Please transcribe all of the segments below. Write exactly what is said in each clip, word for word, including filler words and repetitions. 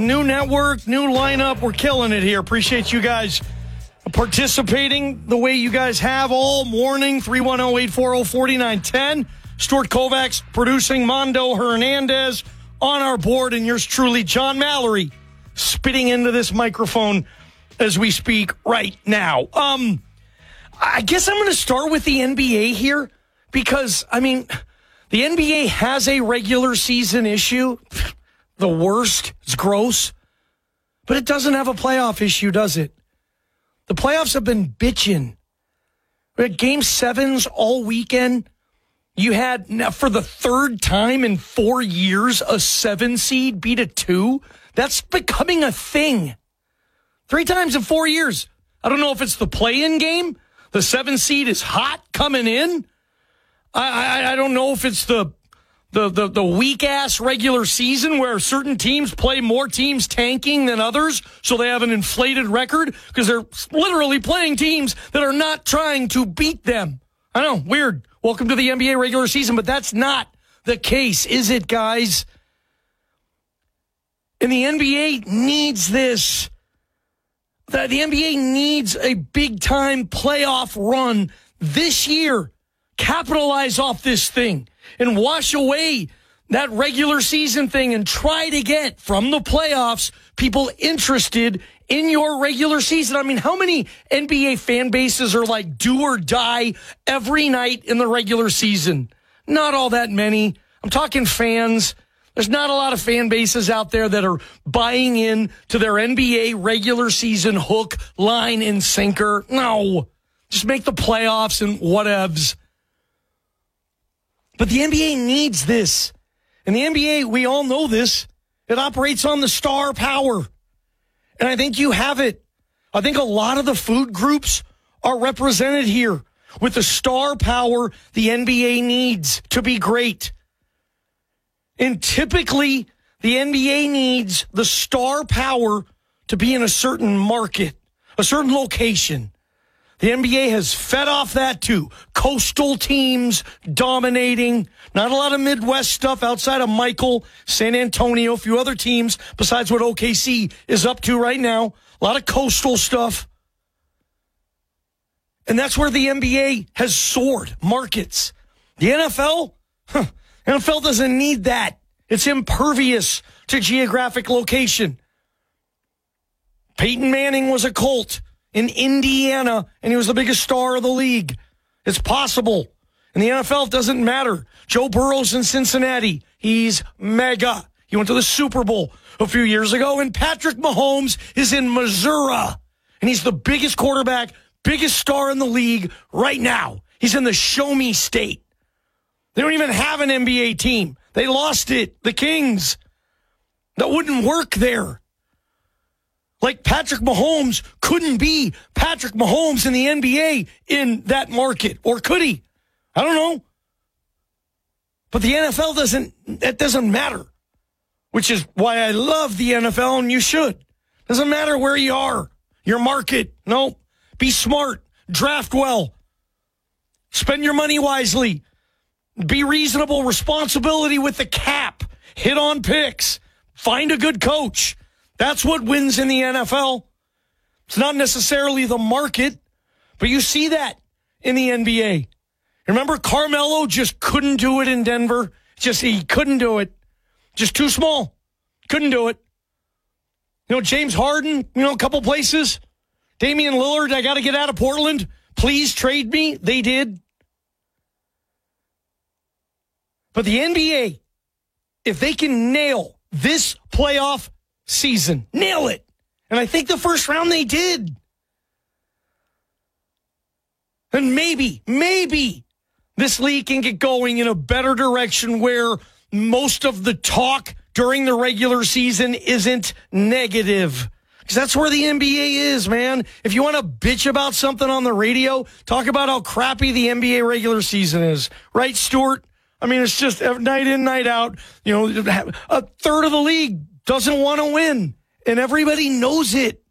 new network, new lineup. We're killing it here. Appreciate you guys participating the way you guys have all morning. three one zero, eight four zero, four nine one zero. Stuart Kovacs producing, Mondo Hernandez on our board, and yours truly, John Mallory, spitting into this microphone as we speak right now. Um, I guess I'm going to start with the N B A here because, I mean, the N B A has a regular season issue. The worst. It's gross. But it doesn't have a playoff issue, does it? The playoffs have been bitching. We had game sevens all weekend. You had, now for the third time in four years, a seven seed beat a two. That's becoming a thing. Three times in four years. I don't know if it's the play-in game. The seven seed is hot coming in. I, I, I don't know if it's the the the, the weak-ass regular season where certain teams play more teams tanking than others, so they have an inflated record because they're literally playing teams that are not trying to beat them. I know, weird. Welcome to the N B A regular season, but that's not the case, is it, guys? And the N B A needs this. The, the N B A needs a big-time playoff run this year. Capitalize off this thing and wash away that regular season thing and try to get from the playoffs people interested in your regular season. I mean, how many N B A fan bases are like do or die every night in the regular season? Not all that many. I'm talking fans. There's not a lot of fan bases out there that are buying in to their N B A regular season hook, line, and sinker. No. Just make the playoffs and whatevs. But the N B A needs this. And the N B A, we all know this, it operates on the star power. And I think you have it. I think a lot of the food groups are represented here with the star power the N B A needs to be great. And typically, the N B A needs the star power to be in a certain market, a certain location. The N B A has fed off that too. Coastal teams dominating. Not a lot of Midwest stuff outside of Michael, San Antonio, a few other teams besides what O K C is up to right now. A lot of coastal stuff. And that's where the N B A has soared. Markets. The N F L? Huh. N F L doesn't need that. It's impervious to geographic location. Peyton Manning was a Colt in Indiana, and he was the biggest star of the league. It's possible. In the N F L, it doesn't matter. Joe Burrow's in Cincinnati. He's mega. He went to the Super Bowl a few years ago, and Patrick Mahomes is in Missouri, and he's the biggest quarterback, biggest star in the league right now. He's in the show-me state. They don't even have an N B A team. They lost it. The Kings. That wouldn't work there. Like Patrick Mahomes couldn't be Patrick Mahomes in the N B A in that market. Or could he? I don't know. But the N F L doesn't, that doesn't matter. Which is why I love the N F L, and you should. Doesn't matter where you are. Your market. No. Be smart. Draft well. Spend your money wisely. Be reasonable. Responsibility with the cap. Hit on picks. Find a good coach. That's what wins in the N F L. It's not necessarily the market, but you see that in the N B A. Remember, Carmelo just couldn't do it in Denver. Just, he couldn't do it. Just too small. Couldn't do it. You know, James Harden, you know, a couple places. Damian Lillard, I got to get out of Portland. Please trade me. They did. But the N B A, if they can nail this playoff season, nail it. And I think the first round they did. And maybe, maybe this league can get going in a better direction where most of the talk during the regular season isn't negative. Because that's where the N B A is, man. If you want to bitch about something on the radio, talk about how crappy the N B A regular season is. Right, Stuart? I mean, it's just night in, night out. You know, a third of the league doesn't want to win, and everybody knows it.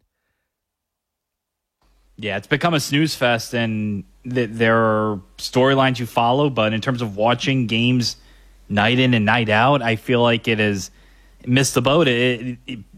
Yeah, it's become a snooze fest, and th- there are storylines you follow, but in terms of watching games night in and night out, I feel like it has missed the boat. It, it,